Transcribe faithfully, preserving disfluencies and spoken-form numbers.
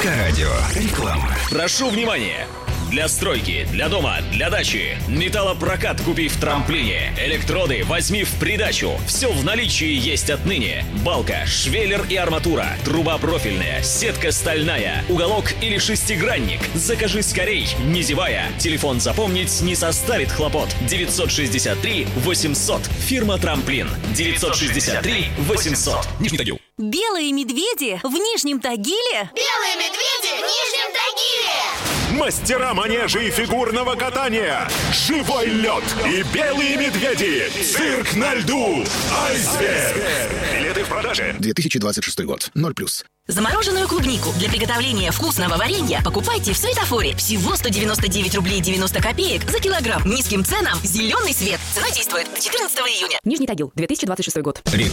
Элька-радио. Реклама. Прошу внимания! Для стройки, для дома, для дачи. Металлопрокат купи в трамплине. Электроды возьми в придачу. Все в наличии есть отныне. Балка, швеллер и арматура. Труба профильная, сетка стальная. Уголок или шестигранник. Закажи скорей, не зевая. Телефон запомнить не составит хлопот. девятьсот шестьдесят три восемьсот. Фирма Трамплин. девятьсот шестьдесят три восемьсот. Нижний Тагил. Белые медведи в Нижнем Тагиле? Белые медведи в Нижнем Тагиле! Мастера манежа и фигурного катания, живой лед и белые медведи. Цирк на льду. Айсберг. Билеты в продаже. две тысячи двадцать шестой год. ноль плюс. Замороженную клубнику для приготовления вкусного варенья покупайте в Светофоре. Всего сто девяносто девять рублей девяносто копеек за килограмм. Низким ценам зеленый свет. Цена действует до четырнадцатого июня. Нижний Тагил, две тысячи двадцать шестой год.